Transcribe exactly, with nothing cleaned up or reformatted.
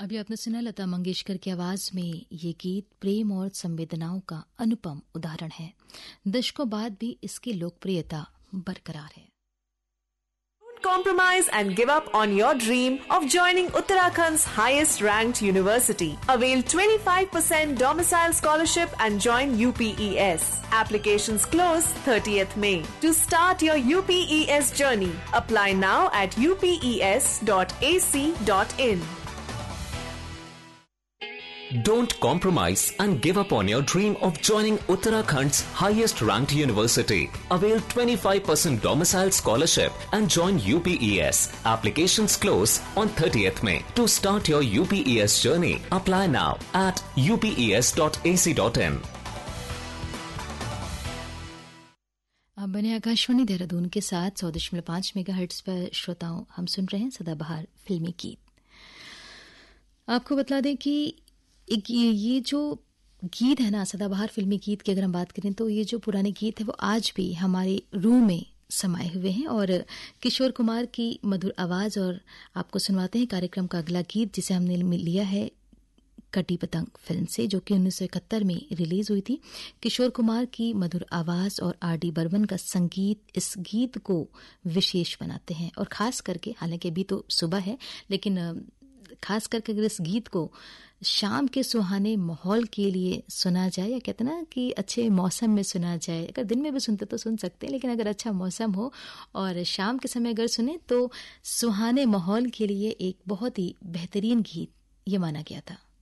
अभी आपने सुना लता मंगेशकर की आवाज में ये गीत प्रेम और संवेदनाओं का अनुपम उदाहरण है। दशकों बाद भी इसकी लोकप्रियता बरकरार है। Don't compromise and give up on your dream of joining Uttarakhand's highest ranked university. Avail twenty-five percent domicile scholarship and join U P E S. Applications close thirtieth May. To start your U P E S journey, apply now at u p e s dot a c dot in. Don't compromise and give up on your dream of joining Uttarakhand's highest ranked university. Avail twenty-five percent domicile scholarship and join U P E S. Applications close on thirtieth May. To start your U P E S journey, apply now at u p e s dot a c dot in. अब बने आकाशवाणी देहरादून के साथ सौ दशमलव पांच mega hertz पर श्रोताओं हम सुन रहे हैं सदाबहार फिल्मी गीत। आपको बता दें कि एक ये, ये जो गीत है ना सदाबहार फिल्मी गीत की अगर हम बात करें तो ये जो पुराने गीत है वो आज भी हमारे रूह में समाये हुए हैं और किशोर कुमार की मधुर आवाज। और आपको सुनवाते हैं कार्यक्रम का अगला गीत जिसे हमने लिया है कटी पतंग फिल्म से, जो कि उन्नीस सौ इकहत्तर में रिलीज हुई थी। किशोर कुमार की मधुर आवाज और आर डी बर्मन का संगीत इस गीत को विशेष बनाते हैं। और खास करके हालांकि अभी तो सुबह है लेकिन खास करके अगर इस गीत को शाम के सुहाने माहौल के लिए सुना जाए या कहते ना कि अच्छे मौसम में सुना जाए, अगर दिन में भी सुनते तो सुन सकते हैं लेकिन अगर अच्छा मौसम हो और शाम के समय अगर सुने तो सुहाने माहौल के लिए एक बहुत ही बेहतरीन गीत ये माना गया था।